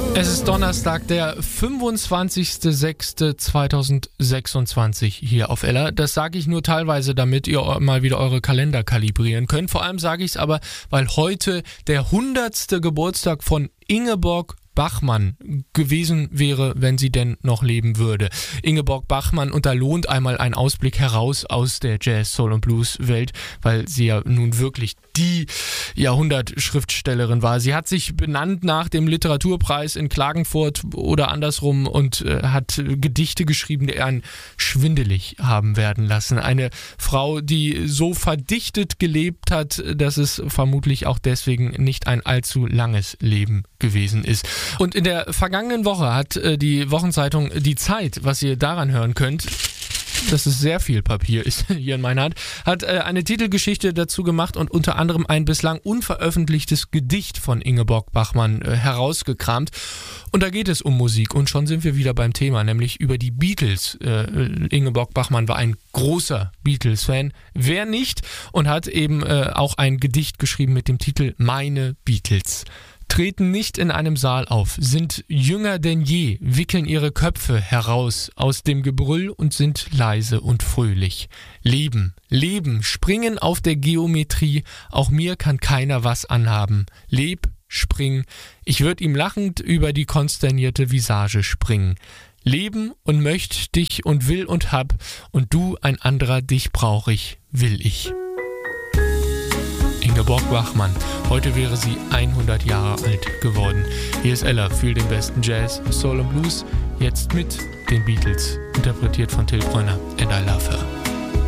Es ist Donnerstag, der 25.06.2026 hier auf Ella. Das sage ich nur teilweise, damit ihr mal wieder eure Kalender kalibrieren könnt. Vor allem sage ich es aber, weil heute der 100. Geburtstag von Ingeborg Bachmann gewesen wäre, wenn sie denn noch leben würde. Ingeborg Bachmann, und da lohnt einmal ein Ausblick heraus aus der Jazz, Soul und Blues Welt, weil sie ja nun wirklich die Jahrhundertschriftstellerin war. Sie hat sich benannt nach dem Literaturpreis in Klagenfurt oder andersrum und hat Gedichte geschrieben, die einen schwindelig haben werden lassen. Eine Frau, die so verdichtet gelebt hat, dass es vermutlich auch deswegen nicht ein allzu langes Leben gewesen ist. Und in der vergangenen Woche hat die Wochenzeitung Die Zeit, was ihr daran hören könnt, dass es sehr viel Papier ist hier in meiner Hand, hat eine Titelgeschichte dazu gemacht und unter anderem ein bislang unveröffentlichtes Gedicht von Ingeborg Bachmann herausgekramt. Und da geht es um Musik und schon sind wir wieder beim Thema, nämlich über die Beatles. Ingeborg Bachmann war ein großer Beatles-Fan, wer nicht, und hat eben auch ein Gedicht geschrieben mit dem Titel Meine Beatles. Treten nicht in einem Saal auf, sind jünger denn je, wickeln ihre Köpfe heraus aus dem Gebrüll und sind leise und fröhlich. Leben, leben, springen auf der Geometrie, auch mir kann keiner was anhaben. Leb, spring, ich würd ihm lachend über die konsternierte Visage springen. Leben und möcht dich und will und hab, und du ein anderer, dich brauch ich, will ich. Ingeborg Bachmann. Heute wäre sie 100 Jahre alt geworden. Hier ist Ella für den besten Jazz, Soul und Blues. Jetzt mit den Beatles, interpretiert von Till Brönner. And I Love Her.